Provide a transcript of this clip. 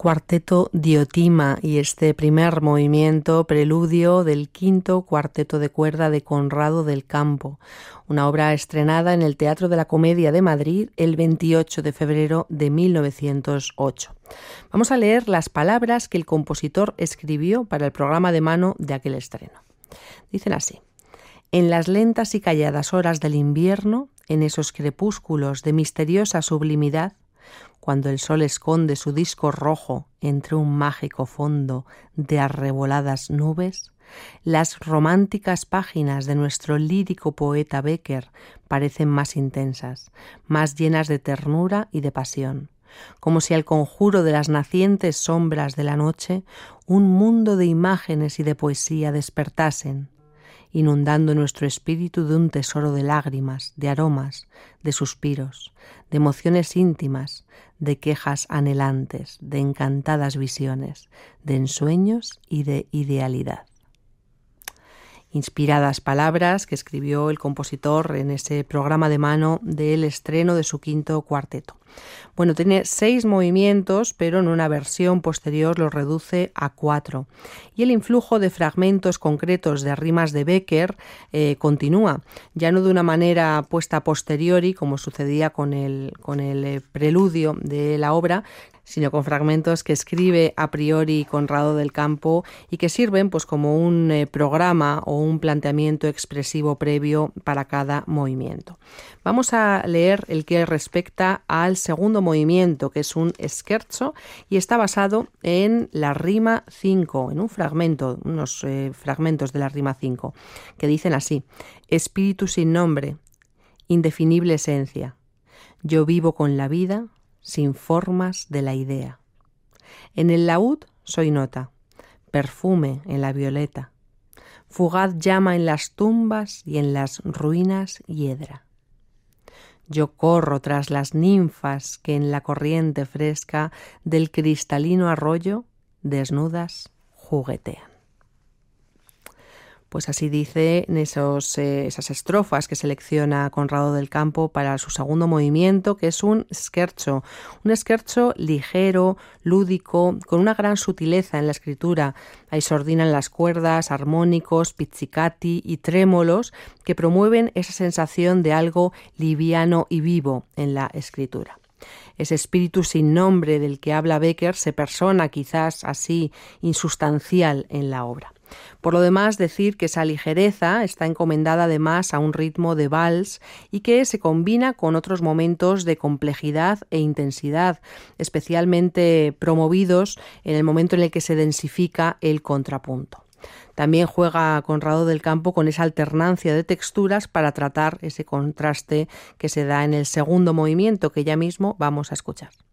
Cuarteto Diotima y este primer movimiento, preludio del quinto cuarteto de cuerda de Conrado del Campo, una obra estrenada en el Teatro de la Comedia de Madrid el 28 de febrero de 1908. Vamos a leer las palabras que el compositor escribió para el programa de mano de aquel estreno. Dicen así: en las lentas y calladas horas del invierno, en esos crepúsculos de misteriosa sublimidad, cuando el sol esconde su disco rojo entre un mágico fondo de arreboladas nubes, las románticas páginas de nuestro lírico poeta Bécquer parecen más intensas, más llenas de ternura y de pasión, como si al conjuro de las nacientes sombras de la noche un mundo de imágenes y de poesía despertasen, inundando nuestro espíritu de un tesoro de lágrimas, de aromas, de suspiros, de emociones íntimas, de quejas anhelantes, de encantadas visiones, de ensueños y de idealidad. Inspiradas palabras que escribió el compositor en ese programa de mano del estreno de su quinto cuarteto. Bueno, tiene 6 movimientos, pero en una versión posterior los reduce a 4. Y el influjo de fragmentos concretos de rimas de Bécquer continúa, ya no de una manera puesta a posteriori, como sucedía con el preludio de la obra, sino con fragmentos que escribe a priori Conrado del Campo y que sirven pues como un programa o un planteamiento expresivo previo para cada movimiento. Vamos a leer el que respecta al segundo movimiento, que es un scherzo y está basado en la rima 5, en unos fragmentos de la rima 5, que dicen así: espíritu sin nombre, indefinible esencia, yo vivo con la vida sin formas de la idea. En el laúd soy nota, perfume en la violeta, fugaz llama en las tumbas y en las ruinas hiedra. Yo corro tras las ninfas que en la corriente fresca del cristalino arroyo, desnudas, juguetean. Pues así dice en esas estrofas que selecciona Conrado del Campo para su segundo movimiento, que es un scherzo ligero, lúdico, con una gran sutileza en la escritura. Hay sordina en las cuerdas, armónicos, pizzicati y trémolos que promueven esa sensación de algo liviano y vivo en la escritura. Ese espíritu sin nombre del que habla Bécquer se persona quizás así insustancial en la obra. Por lo demás, decir que esa ligereza está encomendada además a un ritmo de vals y que se combina con otros momentos de complejidad e intensidad, especialmente promovidos en el momento en el que se densifica el contrapunto. También juega Conrado del Campo con esa alternancia de texturas para tratar ese contraste que se da en el segundo movimiento que ya mismo vamos a escuchar.